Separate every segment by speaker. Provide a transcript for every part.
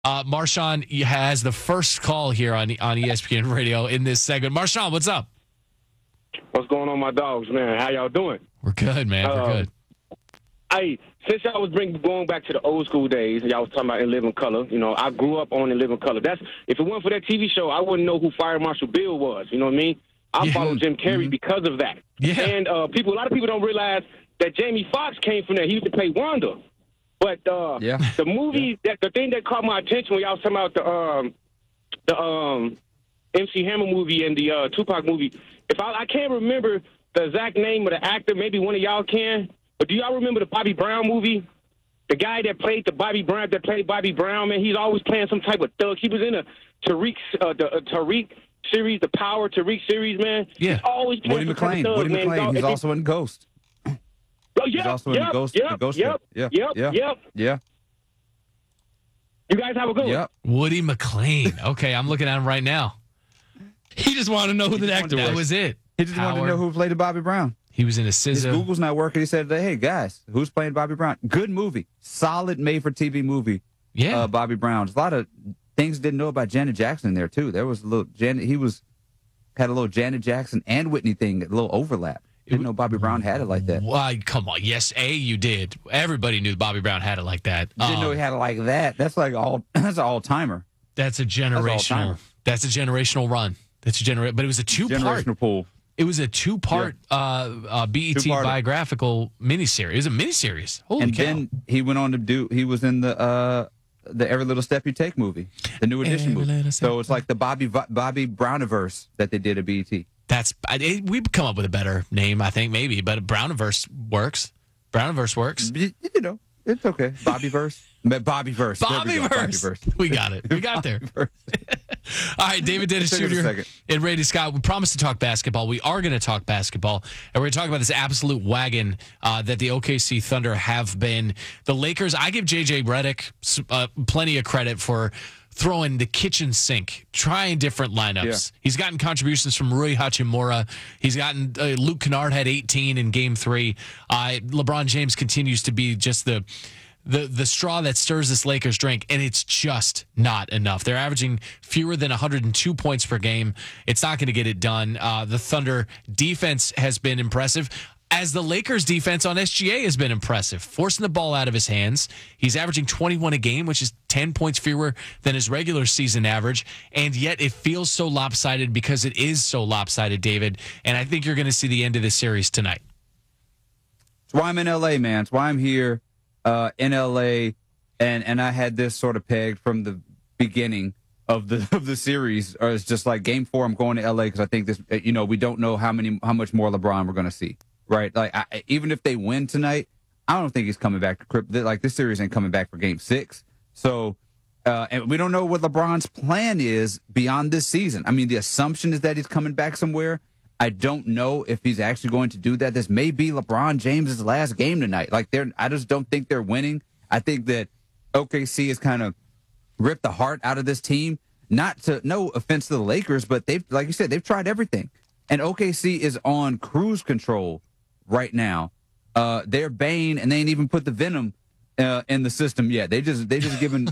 Speaker 1: Marshawn has the first call here on ESPN Radio in this segment. Marshawn, what's up?
Speaker 2: What's going on, my dogs, man? How y'all doing?
Speaker 1: We're good, man. We're good.
Speaker 2: Since y'all was going back to the old school days, y'all was talking about In Living Color. You know, I grew up on In Living Color. If it weren't for that TV show, I wouldn't know who Fire Marshal Bill was. You know what I mean? I followed Jim Carrey because of that.
Speaker 1: Yeah.
Speaker 2: And a lot of people don't realize that Jamie Foxx came from there. He used to play Wanda. But the movie, the thing that caught my attention when y'all was talking about the MC Hammer movie and the Tupac movie, I can't remember the exact name of the actor. Maybe one of y'all can. But do y'all remember the Bobby Brown movie? The guy that played Bobby Brown, man, he's always playing some type of thug. He was in a Tariq series, the Power Tariq series, man.
Speaker 1: Yeah.
Speaker 2: He's always playing some type of thug,
Speaker 3: Woody
Speaker 2: man.
Speaker 3: McClain. He's also in Ghost.
Speaker 2: Oh,
Speaker 3: He's also in the Ghost.
Speaker 2: Yep.
Speaker 3: Yeah.
Speaker 2: You guys have a good one.
Speaker 3: Yep.
Speaker 1: Woody McClain. Okay, I'm looking at him right now.
Speaker 4: He just wanted to know who the actor was.
Speaker 1: That was it.
Speaker 3: He just wanted to know who played Bobby Brown.
Speaker 1: He was in a
Speaker 3: His
Speaker 1: SZA.
Speaker 3: Google's not working. He said, "Hey guys, who's playing Bobby Brown? Good movie, solid made-for-TV movie.
Speaker 1: Yeah,
Speaker 3: Bobby Brown. There's a lot of things didn't know about Janet Jackson in there too. There was a little Janet. Had a little Janet Jackson and Whitney thing, a little overlap. Didn't know Bobby Brown had it like that.
Speaker 1: Why? Come on. Yes, you did. Everybody knew Bobby Brown had it like that.
Speaker 3: Didn't know he had it like that. That's like that's an all-timer.
Speaker 1: That's a generational. That's a generational run. But it was a two-part.
Speaker 3: Generational pool.
Speaker 1: It was a two-part BET biographical miniseries. It was a miniseries. Holy cow.
Speaker 3: Then he went on to he was in the Every Little Step You Take movie, the New Edition movie. So it's like the Bobby Browniverse that they did at BET.
Speaker 1: We've come up with a better name, I think, maybe, but Browniverse works.
Speaker 3: You know, it's okay. Bobbyverse.
Speaker 1: We got it. We got there. All right, David Dennis Jr. and Randy Scott. We promised to talk basketball. We are going to talk basketball, and we're going to talk about this absolute wagon that the OKC Thunder have been. The Lakers, I give J.J. Redick plenty of credit for throwing the kitchen sink, trying different lineups. Yeah. He's gotten contributions from Rui Hachimura. He's gotten Luke Kennard had 18 in Game 3. LeBron James continues to be just the straw that stirs this Lakers drink, and it's just not enough. They're averaging fewer than 102 points per game. It's not going to get it done. The Thunder defense has been impressive, as the Lakers defense on SGA has been impressive, forcing the ball out of his hands. He's averaging 21 a game, which is 10 points fewer than his regular season average, and yet it feels so lopsided because it is so lopsided, David, and I think you're going to see the end of this series tonight.
Speaker 3: That's why I'm in L.A., man. That's why I'm here. In LA, and I had this sort of pegged from the beginning of the series. Or it's just like Game 4. I'm going to LA because I think this. We don't know how much more LeBron we're going to see. Right? Like even if they win tonight, I don't think he's coming back to Crip. Like this series ain't coming back for Game 6. So, and we don't know what LeBron's plan is beyond this season. I mean, the assumption is that he's coming back somewhere. I don't know if he's actually going to do that. This may be LeBron James's last game tonight. Like I just don't think they're winning. I think that OKC has kind of ripped the heart out of this team. No offense to the Lakers, but like you said, they've tried everything. And OKC is on cruise control right now. They're Bane, and they ain't even put the Venom in the system yet. They just giving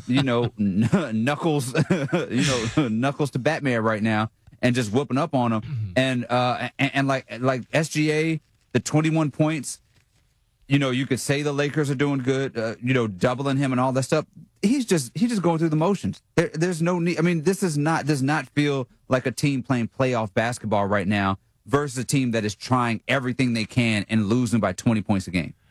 Speaker 3: knuckles knuckles to Batman right now. And just whooping up on him, and like SGA, the 21 points. You could say the Lakers are doing good. Doubling him and all that stuff. He's just going through the motions. There's no need. I mean, does not feel like a team playing playoff basketball right now versus a team that is trying everything they can and losing by 20 points a game.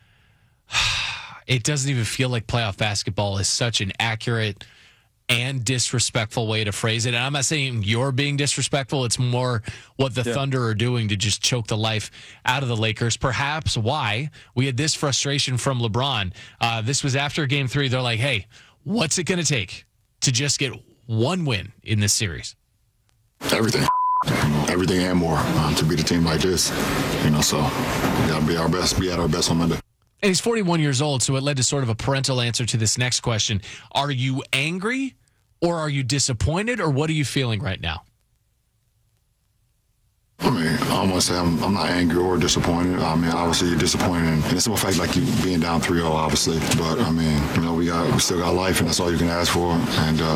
Speaker 1: It doesn't even feel like playoff basketball is such an accurate and disrespectful way to phrase it. And I'm not saying you're being disrespectful. It's more what the Thunder are doing to just choke the life out of the Lakers. Perhaps why we had this frustration from LeBron. This was after Game 3. They're like, hey, what's it going to take to just get one win in this series?
Speaker 5: Everything and more to beat a team like this. So we got to be our best, be at our best on Monday.
Speaker 1: And he's 41 years old, so it led to sort of a parental answer to this next question. Are you angry or are you disappointed, or what are you feeling right now?
Speaker 5: I mean, I don't want to say I'm not angry or disappointed. I mean, obviously you're disappointed, and it's simple fact like you being down 3-0, obviously. But I mean, we still got life, and that's all you can ask for. And